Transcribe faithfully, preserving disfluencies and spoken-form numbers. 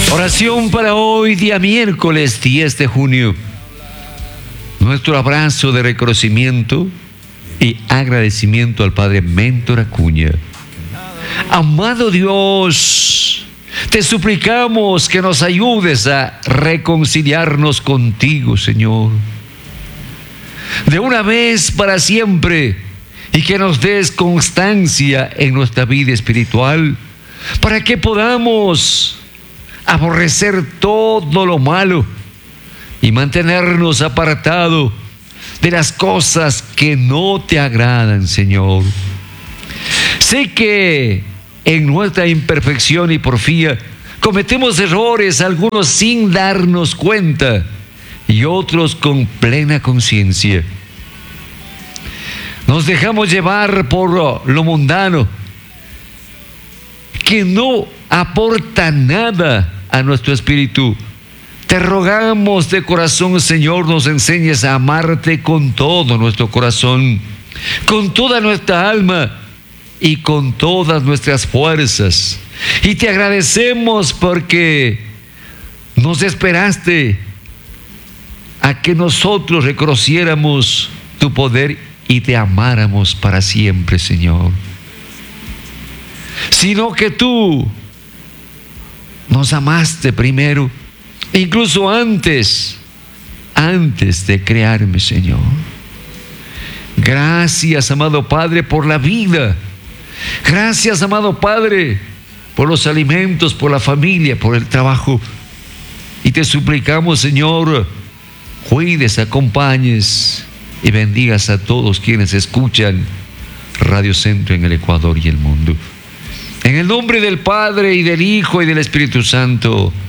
Oración para hoy, día miércoles diez de junio. Nuestro abrazo de reconocimiento y agradecimiento al Padre Méntor Acuña. Amado Dios, te suplicamos que nos ayudes a reconciliarnos contigo, Señor, de una vez para siempre, y que nos des constancia en nuestra vida espiritual, para que podamos aborrecer todo lo malo y mantenernos apartados de las cosas que no te agradan, Señor. Sé que en nuestra imperfección y porfía cometemos errores, algunos sin darnos cuenta y otros con plena conciencia. Nos dejamos llevar por lo mundano, que no aporta nada a nuestro espíritu. Te rogamos de corazón, Señor, nos enseñes a amarte con todo nuestro corazón, con toda nuestra alma y con todas nuestras fuerzas. Y te agradecemos porque nos esperaste a que nosotros reconociéramos tu poder y te amáramos para siempre, Señor. Sino que tú nos amaste primero, incluso antes, antes de crearme, Señor. Gracias, amado Padre, por la vida. Gracias, amado Padre, por los alimentos, por la familia, por el trabajo. Y te suplicamos, Señor, cuides, acompañes y bendigas a todos quienes escuchan Radio Centro en el Ecuador y el mundo. En el nombre del Padre, y del Hijo, y del Espíritu Santo.